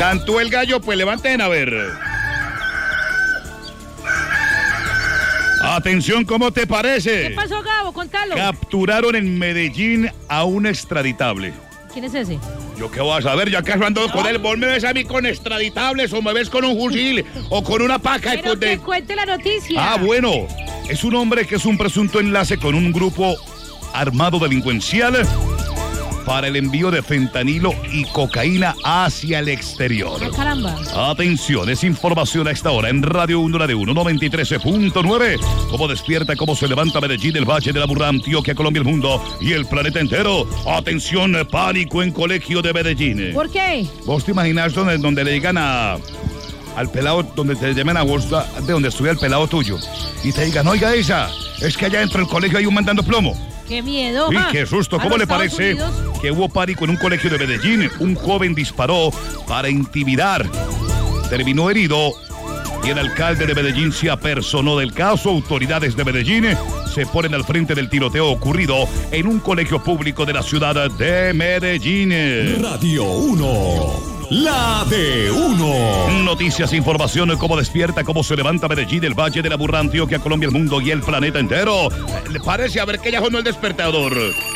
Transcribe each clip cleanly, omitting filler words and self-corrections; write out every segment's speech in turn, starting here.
Cantó el gallo, pues levanten a ver. Atención, ¿cómo te parece? ¿Qué pasó, Gabo? Contalo. Capturaron en Medellín a un extraditable. ¿Quién es ese? ¿Yo qué vas a ver? Ya que ando con él, ¿vos me ves a mí con extraditables o me ves con un fusil o con una paca? Pero que cuente la noticia. Ah, bueno. Es un hombre que es un presunto enlace con un grupo armado delincuencial para el envío de fentanilo y cocaína hacia el exterior. ¡Ah, caramba! Atención, es información a esta hora en Radio 1, la de 1, 93.9. Cómo despierta, cómo se levanta Medellín, el Valle de la Burra, Antioquia, Colombia, el mundo y el planeta entero. Atención, pánico en colegio de Medellín. ¿Por qué? ¿Vos te imaginas donde le digan al pelado, donde te llamen a vos, de donde estudia el pelado tuyo, y te digan, oiga esa, es que allá dentro del colegio hay un mandando plomo? ¡Qué miedo! ¡Y qué susto! ¿Cómo le parece que hubo pánico en un colegio de Medellín? Un joven disparó para intimidar. Terminó herido y el alcalde de Medellín se apersonó del caso. Autoridades de Medellín se ponen al frente del tiroteo ocurrido en un colegio público de la ciudad de Medellín. Radio 1. La de 1. Noticias, información, cómo despierta, cómo se levanta Medellín, el Valle de la Burra, Antioquia, Colombia, el mundo y el planeta entero. ¿Le parece? A ver que ya sonó el despertador.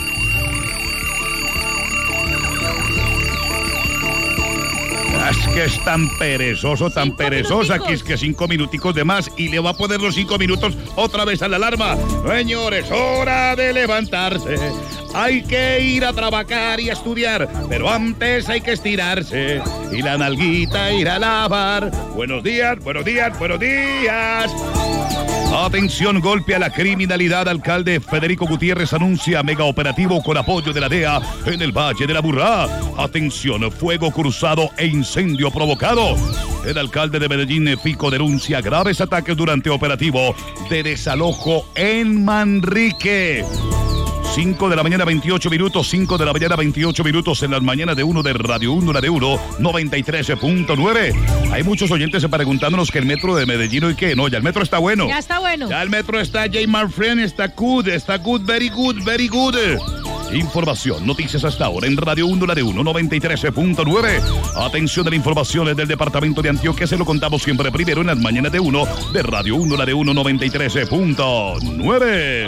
Es que es tan perezoso, tan perezosa, que es que 5 minuticos de más y le va a poner los 5 minutos otra vez a la alarma. Señores, hora de levantarse. Hay que ir a trabajar y a estudiar, pero antes hay que estirarse y la nalguita ir a lavar. Buenos días, buenos días, buenos días. Atención, golpe a la criminalidad. Alcalde Federico Gutiérrez anuncia mega operativo con apoyo de la DEA en el Valle de la Burra. Atención, fuego cruzado e incendio provocado. El alcalde de Medellín, Pico, denuncia graves ataques durante operativo de desalojo en Manrique. 5 de la mañana, 28 minutos, 5 de la mañana, 28 minutos en las mañanas de 1 de Radio 1, la de 1, 93.9. Hay muchos oyentes preguntándonos que el metro de Medellín hoy qué. No, ya el metro está bueno. Ya está bueno. Ya el metro está, J. My friend, está good, very good, very good. Información, noticias hasta ahora en Radio 1, la de 1, 93.9. Atención a la información del departamento de Antioquia, se lo contamos siempre primero en las mañanas de 1 de Radio 1, la de 1, 93.9.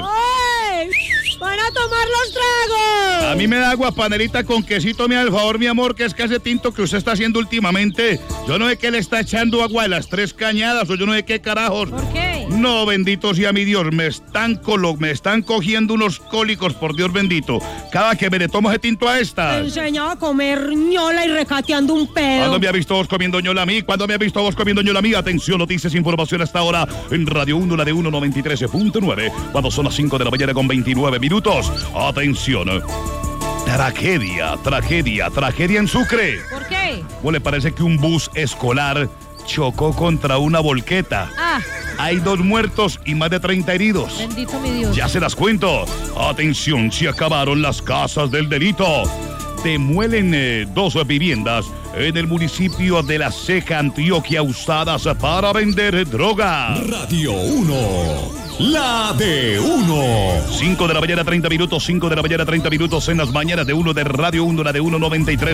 ¡Van a tomar los tragos! A mí me da agua panelita con quesito, me da el favor, mi amor, que es que ese tinto que usted está haciendo últimamente, yo no sé qué le está echando agua de las 3 cañadas, o yo no sé qué carajos. ¿Por qué? No, bendito sea mi Dios, me están cogiendo unos cólicos, por Dios bendito. Cada que me le tomo ese tinto a esta. Te enseñaba a comer ñola y recateando un pedo. ¿Cuándo me ha visto vos comiendo ñola a mí? ¿Cuándo me ha visto vos comiendo ñola a mí? Atención, noticias, información hasta ahora en Radio 1, la de 1, 93.9. Cuando son las 5 de la mañana con 29 minutos. Atención. Tragedia en Sucre. ¿Por qué? ¿Cómo le parece que un bus escolar chocó contra una volqueta? Hay 2 muertos y más de 30 heridos. Bendito mi Dios. Ya se las cuento. Atención, se acabaron las casas del delito. Demuelen 2 viviendas en el municipio de La Ceja, Antioquia, usadas para vender droga. Radio 1. La de 1. 5 de la mañana, 30 minutos, 5 de la mañana, 30 minutos en las mañanas de 1 de Radio 1, la de 1,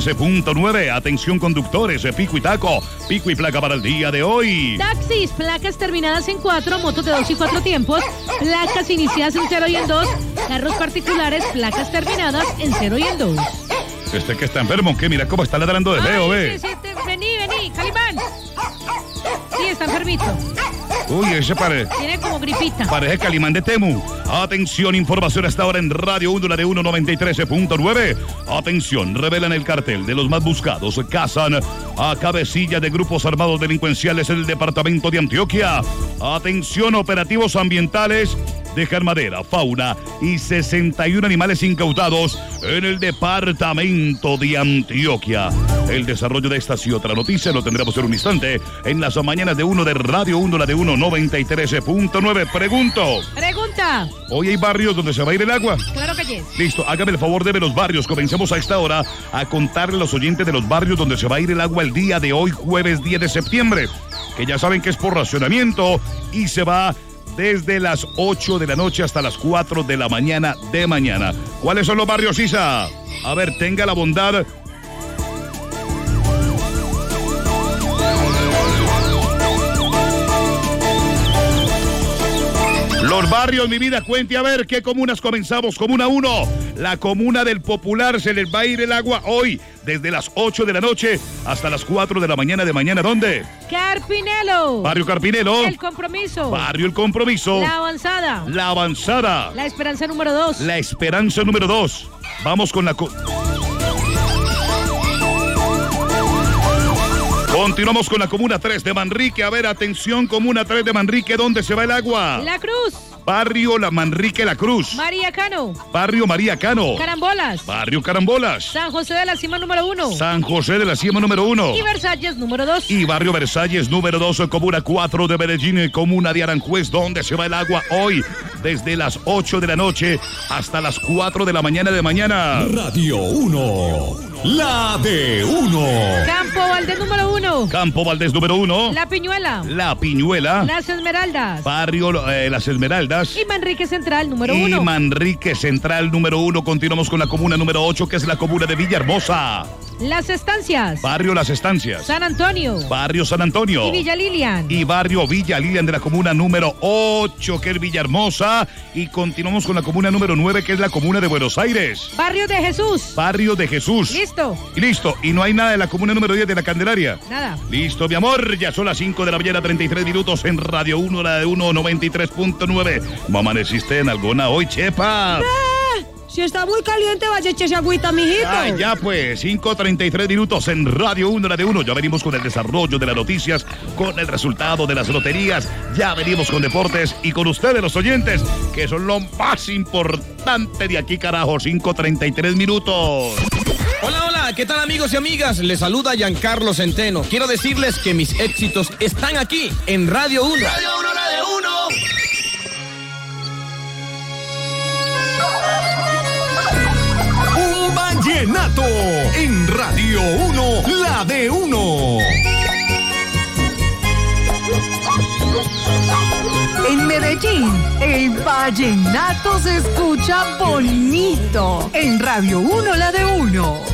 93.9. Atención, conductores, pico y taco, pico y placa para el día de hoy. Taxis, placas terminadas en 4, motos de 2 y 4 tiempos, placas iniciadas en 0 y en 2, carros particulares, placas terminadas en 0 y en 2. Este que está enfermo, ¿qué? Mira cómo está ladrando de feo, ve. Sí, vení, Calimán. Sí, está enfermito. Uy, ese tiene como gripita. Parece Calimán de Temu. Atención, información hasta ahora en Radio 1, la de 1, 93.9. Atención, revelan el cartel de los más buscados. Cazan a cabecilla de grupos armados delincuenciales en el departamento de Antioquia. Atención, operativos ambientales. Dejan madera, fauna y 61 animales incautados en el departamento de Antioquia. El desarrollo de esta y otra noticia lo tendremos en un instante en las mañanas de 1 de Radio 1, la de 1, 93.9. Pregunta. ¿Hoy hay barrios donde se va a ir el agua? Claro que sí. Listo, hágame el favor, deme los barrios. Comencemos a esta hora a contarle a los oyentes de los barrios donde se va a ir el agua el día de hoy, jueves 10 de septiembre. Que ya saben que es por racionamiento y se va desde las 8 de la noche hasta las 4 de la mañana de mañana. ¿Cuáles son los barrios, Isa? A ver, tenga la bondad Los barrios, mi vida, cuente a ver qué comunas comenzamos. Comuna 1, la comuna del Popular, se les va a ir el agua hoy, desde las 8 de la noche hasta las 4 de la mañana de mañana. ¿Dónde? Carpinelo. Barrio Carpinelo. El Compromiso. Barrio El Compromiso. La Avanzada. La Avanzada. La Esperanza número 2. La Esperanza número 2. Vamos con la... Continuamos con la Comuna 3 de Manrique. A ver, atención, Comuna 3 de Manrique, ¿dónde se va el agua? La Cruz. Barrio La Manrique La Cruz. María Cano. Barrio María Cano. Carambolas. Barrio Carambolas. San José de la Cima número 1. San José de la Cima número 1. Y Versalles número 2. Y Barrio Versalles número 2, Comuna 4 de Medellín, Comuna de Aranjuez, ¿dónde se va el agua hoy? Desde las 8 de la noche hasta las 4 de la mañana de mañana. Radio 1, la de 1. Campo Valdés número 1. Campo Valdés número 1. La Piñuela. La Piñuela. Las Esmeraldas. Barrio Las Esmeraldas. Y Manrique Central número Y 1. Manrique Central número 1. Continuamos con la comuna número 8, que es la comuna de Villahermosa. Las Estancias. Barrio Las Estancias. San Antonio. Barrio San Antonio. Y Villa Lilian. Y Barrio Villa Lilian de la comuna número 8, que es Villahermosa. Y continuamos con la comuna número 9, que es la comuna de Buenos Aires. Barrio de Jesús. Barrio de Jesús. Listo. Y listo. Y no hay nada de la comuna número 10 de la Candelaria. Nada. Listo, mi amor. Ya son las 5 de la mañana, 33 minutos en Radio 1, la de 1, 93.9. ¿Cómo amaneciste en Algona hoy, chepa? Si está muy caliente, vaya a echarse agüita, mijito. Ay, ya pues, 5:33 minutos en Radio 1, la de 1. Ya venimos con el desarrollo de las noticias, con el resultado de las loterías. Ya venimos con deportes y con ustedes, los oyentes, que son lo más importante de aquí, carajo. 5:33 minutos. Hola, hola, ¿qué tal, amigos y amigas? Les saluda Giancarlo Centeno. Quiero decirles que mis éxitos están aquí, en Radio 1. Radio 1, la de 1. Un vallenato en Radio 1, la de 1. En Medellín, el vallenato se escucha bonito. En Radio 1, la de 1.